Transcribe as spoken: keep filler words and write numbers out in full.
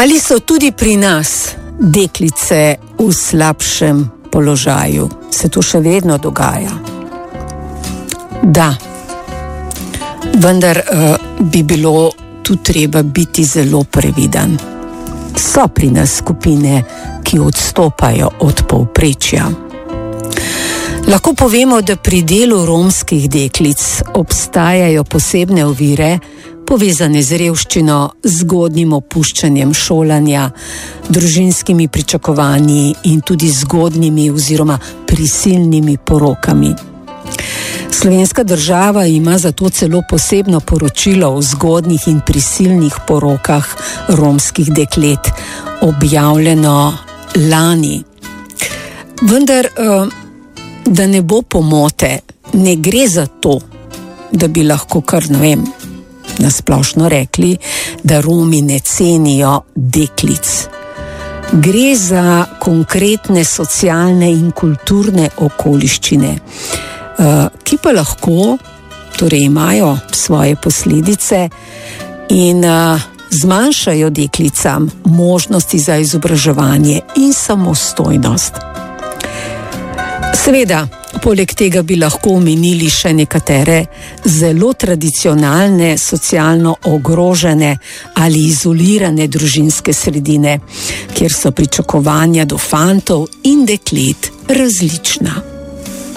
Ali so tudi pri nas deklice v slabšem položaju? Se to še vedno dogaja? Da. Vendar uh, bi bilo tu treba biti zelo previden. So pri nas skupine, ki odstopajo od povprečja. Lahko povemo, da pri delu romskih deklic obstajajo posebne ovire, povezane z revščino, zgodnjim opuščanjem šolanja, družinskimi pričakovanji in tudi zgodnjimi oziroma prisilnimi porokami. Slovenska država ima zato celo posebno poročilo o zgodnjih in prisilnih porokah romskih deklet, objavljeno lani. Vendar, da ne bo pomote, ne gre za to, da bi lahko kar, ne vem, nasplošno rekli, da Romi ne cenijo deklic. Gre za konkretne socialne in kulturne okoliščine, ki pa lahko, torej imajo svoje posledice in zmanjšajo deklicam možnosti za izobraževanje in samostojnost. Seveda, poleg tega bi lahko omenili še nekatere zelo tradicionalne, socialno ogrožene ali izolirane družinske sredine, kjer so pričakovanja do fantov in deklet različna.